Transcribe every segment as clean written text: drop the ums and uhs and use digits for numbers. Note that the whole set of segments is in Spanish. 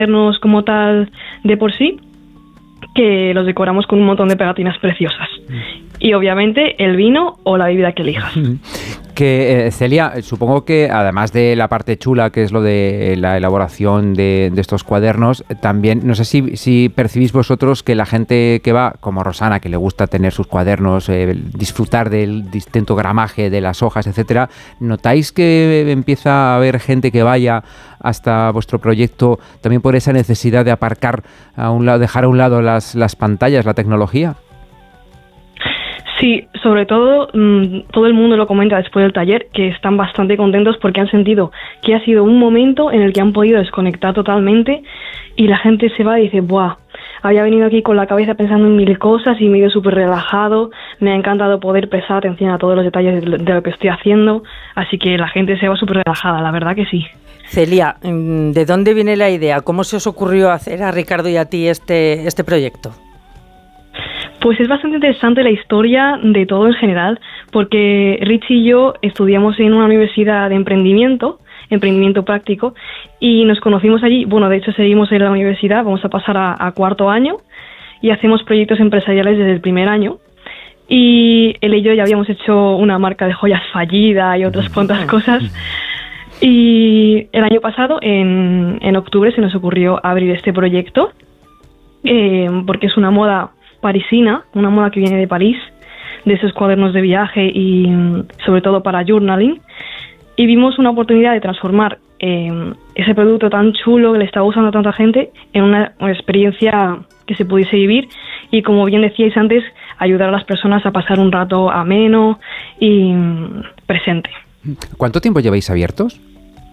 cuadernos como tal de por sí, que los decoramos con un montón de pegatinas preciosas. Y obviamente el vino o la bebida que elijas. Que Celia, supongo que además de la parte chula, que es lo de la elaboración de estos cuadernos, también, no sé si percibís vosotros que la gente que va, como Rosana, que le gusta tener sus cuadernos, disfrutar del distinto gramaje de las hojas, etcétera, ¿notáis que empieza a haber gente que vaya hasta vuestro proyecto también por esa necesidad de aparcar a un lado, dejar a un lado las pantallas, la tecnología? Sí, sobre todo todo el mundo lo comenta después del taller, que están bastante contentos porque han sentido que ha sido un momento en el que han podido desconectar totalmente y la gente se va y dice, ¡buah! Había venido aquí con la cabeza pensando en 1000 cosas y me he ido súper relajado, me ha encantado poder prestar atención a todos los detalles de lo que estoy haciendo, así que la gente se va súper relajada, la verdad que sí. Celia, ¿de dónde viene la idea? ¿Cómo se os ocurrió hacer a Ricardo y a ti este proyecto? Pues es bastante interesante la historia de todo en general, porque Rich y yo estudiamos en una universidad de emprendimiento práctico, y nos conocimos allí. Bueno, de hecho seguimos en la universidad, vamos a pasar a cuarto año, y hacemos proyectos empresariales desde el primer año. Y él y yo ya habíamos hecho una marca de joyas fallida y otras cuantas cosas. Y el año pasado, en octubre, se nos ocurrió abrir este proyecto, porque es una moda parisina, una moda que viene de París, de esos cuadernos de viaje y sobre todo para journaling, y vimos una oportunidad de transformar ese producto tan chulo que le estaba usando a tanta gente en una experiencia que se pudiese vivir y, como bien decíais antes, ayudar a las personas a pasar un rato ameno y presente. ¿Cuánto tiempo lleváis abiertos?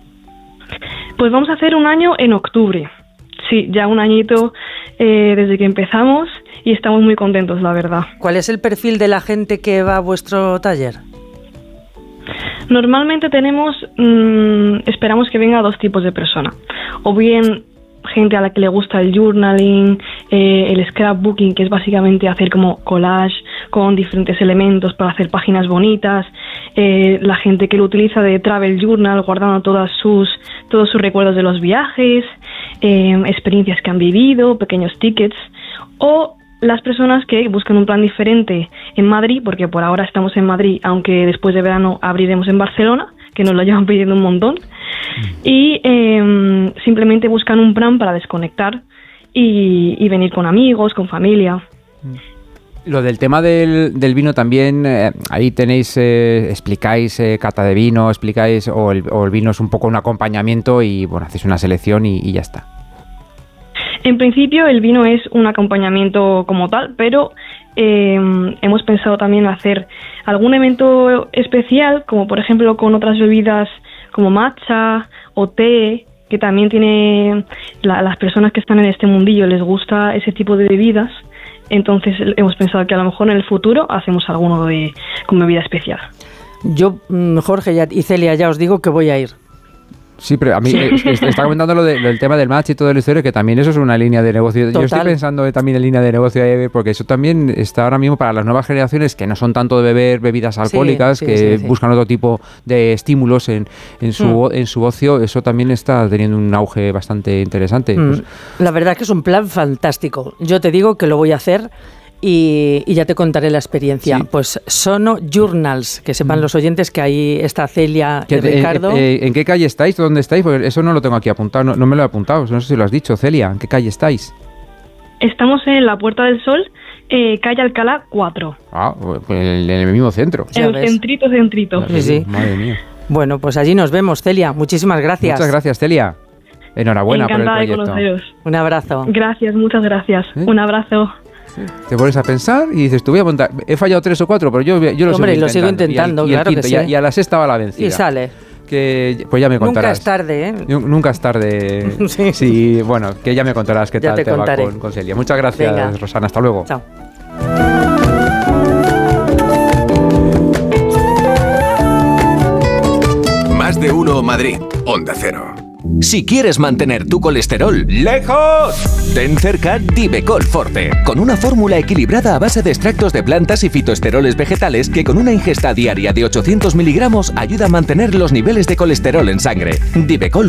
Pues vamos a hacer 1 año en octubre. Sí, ya 1 añito desde que empezamos y estamos muy contentos, la verdad. ¿Cuál es el perfil de la gente que va a vuestro taller? Normalmente esperamos que venga 2 tipos de persona. O bien gente a la que le gusta el journaling, el scrapbooking, que es básicamente hacer como collage con diferentes elementos para hacer páginas bonitas, la gente que lo utiliza de travel journal, guardando todos sus recuerdos de los viajes, experiencias que han vivido, pequeños tickets, o las personas que buscan un plan diferente en Madrid, porque por ahora estamos en Madrid, aunque después de verano abriremos en Barcelona, que nos lo llevan pidiendo un montón, y simplemente buscan un plan para desconectar y venir con amigos, con familia. Lo del tema del vino también, ahí tenéis, explicáis cata de vino, explicáis, o el vino es un poco un acompañamiento y bueno, hacéis una selección y ya está. En principio el vino es un acompañamiento como tal, pero hemos pensado también hacer algún evento especial, como por ejemplo con otras bebidas como matcha o té, que también tiene las personas que están en este mundillo les gusta ese tipo de bebidas. Entonces hemos pensado que a lo mejor en el futuro hacemos alguno con bebida especial. Yo, Jorge y Celia, ya os digo que voy a ir. Sí, pero a mí está comentando lo del tema del match y todo el historia, que también eso es una línea de negocio. Total. Yo estoy pensando también en línea de negocio, porque eso también está ahora mismo para las nuevas generaciones que no son tanto de beber bebidas alcohólicas, sí, buscan otro tipo de estímulos en su ocio. Eso también está teniendo un auge bastante interesante. Pues, la verdad es que es un plan fantástico. Yo te digo que lo voy a hacer. Y ya te contaré la experiencia. Sí. Pues Sono Journals, que sepan los oyentes que ahí está Celia y Ricardo. ¿En qué calle estáis? ¿Dónde estáis? Porque eso no lo tengo aquí apuntado, no me lo he apuntado, no sé si lo has dicho, Celia. ¿En qué calle estáis? Estamos en la Puerta del Sol, calle Alcalá 4. Ah, pues en el mismo centro. En el centrito. Sí. Madre mía. Bueno, pues allí nos vemos, Celia. Muchísimas gracias. Muchas gracias, Celia. Enhorabuena por el proyecto. Encantada de conoceros. Un abrazo. Gracias, muchas gracias. Un abrazo. Te pones a pensar y dices, tú voy a montar. He fallado 3 o 4, pero yo lo sigo intentando, claro que sí. Y a la sexta va la vencida. Y sale. Que, pues ya me contarás. Nunca es tarde, ¿eh? Nunca es tarde. Sí, bueno, que ya me contarás qué tal te va con Celia. Muchas gracias, venga. Rosana. Hasta luego. Chao. Más de uno Madrid. Onda Cero. Si quieres mantener tu colesterol lejos, ten cerca Divecol Forte, con una fórmula equilibrada a base de extractos de plantas y fitoesteroles vegetales que con una ingesta diaria de 800 miligramos ayuda a mantener los niveles de colesterol en sangre. Divecol